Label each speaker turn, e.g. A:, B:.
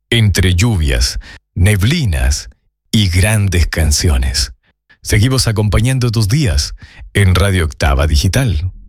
A: entre lluvias, neblinas y grandes canciones. Seguimos acompañando tus días en Radio Octava Digital.